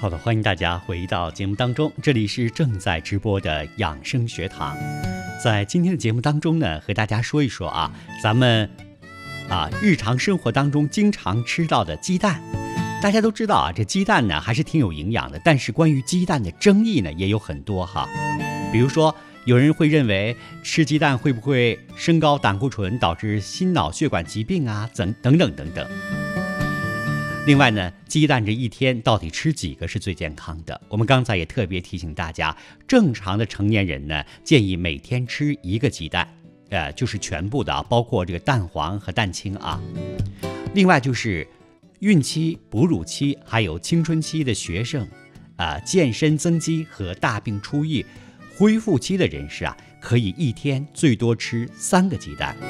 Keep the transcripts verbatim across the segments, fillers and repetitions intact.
好的，欢迎大家回到节目当中，这里是正在直播的养生学堂。在今天的节目当中呢，和大家说一说啊，咱们啊日常生活当中经常吃到的鸡蛋。大家都知道啊，这鸡蛋呢还是挺有营养的，但是关于鸡蛋的争议呢也有很多哈。比如说，有人会认为吃鸡蛋会不会升高胆固醇，导致心脑血管疾病啊，等等等等等。另外呢，鸡蛋这一天到底吃几个是最健康的？我们刚才也特别提醒大家，正常的成年人呢，建议每天吃一个鸡蛋，呃，就是全部的啊，包括这个蛋黄和蛋清啊。另外就是孕期、哺乳期还有青春期的学生，啊、呃，健身增肌和大病初愈、恢复期的人士啊，可以一天最多吃三个鸡蛋。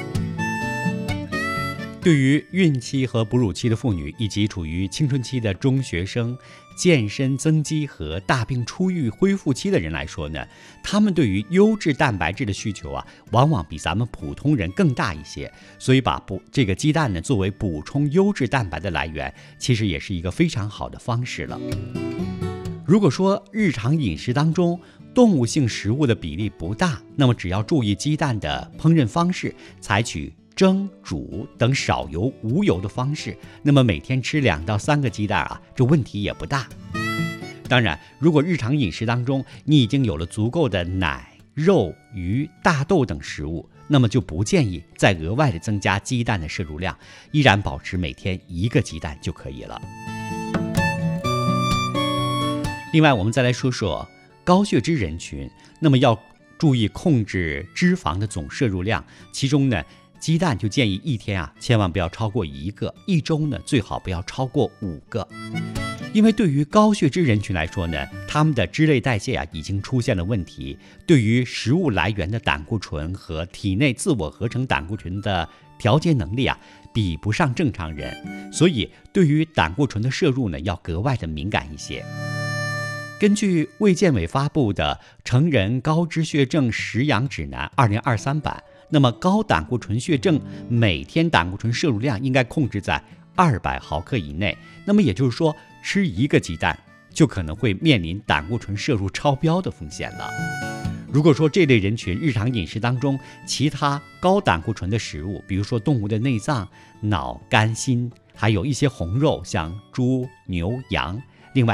对于孕期和哺乳期的妇女，以及处于青春期的中学生、健身增肌和大病初愈恢复期的人来说呢，他们对于优质蛋白质的需求啊，往往比咱们普通人更大一些。所以把补这个鸡蛋呢作为补充优质蛋白的来源，其实也是一个非常好的方式了。如果说日常饮食当中动物性食物的比例不大，那么只要注意鸡蛋的烹饪方式，采取蒸、煮等少油无油的方式，那么每天吃两到三个鸡蛋啊，这问题也不大。当然，如果日常饮食当中你已经有了足够的奶、肉、鱼、大豆等食物，那么就不建议再额外的增加鸡蛋的摄入量，依然保持每天一个鸡蛋就可以了。另外，我们再来说说高血脂人群，那么要注意控制脂肪的总摄入量，其中呢，鸡蛋就建议一天啊，千万不要超过一个，一周呢最好不要超过五个。因为对于高血脂人群来说呢，他们的脂类代谢啊已经出现了问题，对于食物来源的胆固醇和体内自我合成胆固醇的调节能力啊比不上正常人，所以对于胆固醇的摄入呢要格外的敏感一些。根据卫健委发布的《成人高脂血症食养指南》二零二三版，那么高胆固醇血症每天胆固醇摄入量应该控制在二百毫克以内。那么也就是说，吃一个鸡蛋就可能会面临胆固醇摄入超标的风险了。如果说这类人群日常饮食当中其他高胆固醇的食物，比如说动物的内脏、脑、肝、心，还有一些红肉，像猪、牛、羊，